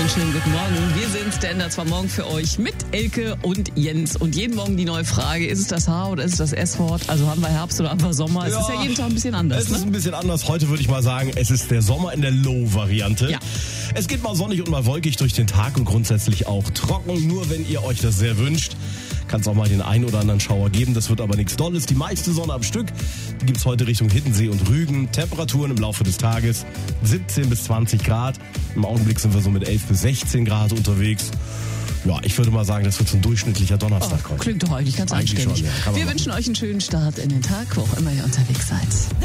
Einen schönen guten Morgen. Wir sind Standards vom Morgen für euch mit Elke und Jens. Und jeden Morgen die neue Frage, ist es das H oder ist es das S-Wort? Also haben wir Herbst oder haben wir Sommer? Es ist ja jeden Tag ein bisschen anders. Es ist ein bisschen anders. Heute würde ich mal sagen, es ist der Sommer in der Low-Variante. Ja. Es geht mal sonnig und mal wolkig durch den Tag und grundsätzlich auch trocken. Nur wenn ihr euch das sehr wünscht, kann es auch mal den einen oder anderen Schauer geben. Das wird aber nichts Dolles. Die meiste Sonne am Stück gibt es heute Richtung Hiddensee und Rügen. Temperaturen im Laufe des Tages 17 bis 20 Grad. Im Augenblick sind wir so mit 11 bis 16 Grad unterwegs. Ja, ich würde mal sagen, das wird so ein durchschnittlicher Donnerstag heute. Klingt doch eigentlich ganz anständig. Schon, ja. Wir wünschen euch einen schönen Start in den Tag, wo auch immer ihr unterwegs seid.